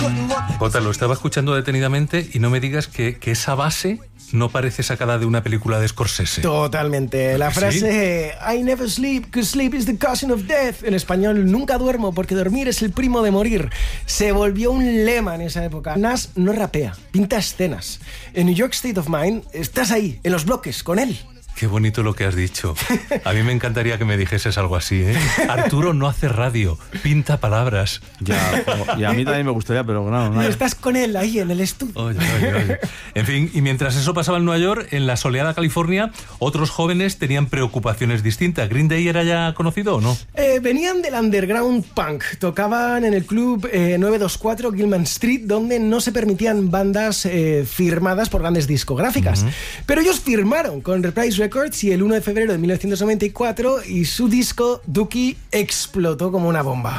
Jota, lo estaba escuchando detenidamente y no me digas que esa base no parece sacada de una película de Scorsese. Totalmente. La frase I never sleep, because sleep is the cousin of death. En español, nunca duermo porque dormir es el primo de morir. Se volvió un lema en esa época. Nas no rapea, pinta escenas. En New York State of Mind estás ahí, en los bloques, con él. Qué bonito lo que has dicho. A mí me encantaría que me dijeses algo así, ¿eh? Arturo no hace radio, pinta palabras. Ya, y a mí también me gustaría, pero claro, no. Estás con él ahí en el estudio. Oye. En fin, y mientras eso pasaba en Nueva York, en la soleada California, otros jóvenes tenían preocupaciones distintas. ¿Green Day era ya conocido o no? Venían del underground punk. Tocaban en el club 924 Gilman Street, donde no se permitían bandas firmadas por grandes discográficas. Pero ellos firmaron con Reprise Records y el 1 de febrero de 1994 y su disco Dookie explotó como una bomba.